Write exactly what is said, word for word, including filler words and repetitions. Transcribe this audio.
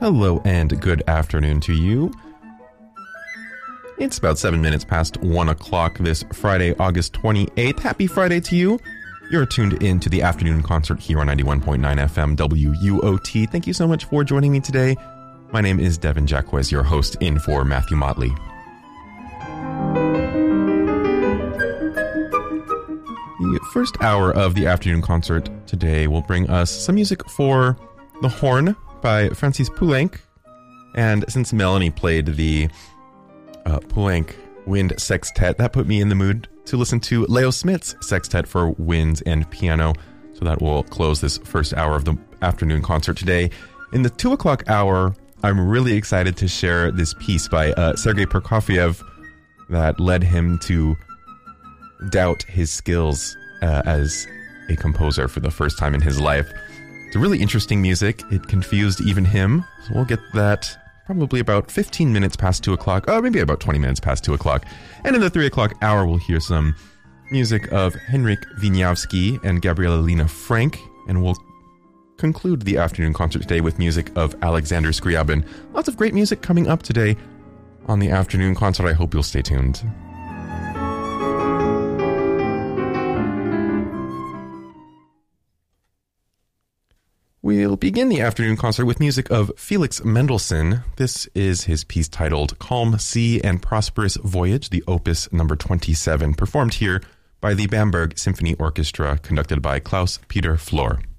Hello and good afternoon to you. It's about seven minutes past one o'clock this Friday, August twenty-eighth. Happy Friday to you. You're tuned in to the afternoon concert here on ninety-one point nine F M W U O T. Thank you so much for joining me today. My name is Devin Jacquez, your host in for Matthew Motley. The first hour of the afternoon concert today will bring us some music for The Horn by Francis Poulenc. And since Melanie played the uh, Poulenc Wind Sextet, that put me in the mood to listen to Leo Smith's Sextet for winds and piano. So that will close this first hour of the afternoon concert today. In the two o'clock hour, I'm really excited to share this piece by uh, Sergei Prokofiev that led him to doubt his skills uh, as a composer for the first time in his life. It's a really interesting music. It confused even him. So we'll get that probably about fifteen minutes past two o'clock. Oh, maybe about twenty minutes past two o'clock. And in the three o'clock hour, we'll hear some music of Henryk Wieniawski and Gabriela Lina Frank. And we'll conclude the afternoon concert today with music of Alexander Scriabin. Lots of great music coming up today on the afternoon concert. I hope you'll stay tuned. We'll begin the afternoon concert with music of Felix Mendelssohn. This is his piece titled Calm Sea and Prosperous Voyage, the opus number twenty-seven, performed here by the Bamberg Symphony Orchestra, conducted by Klaus Peter Flor.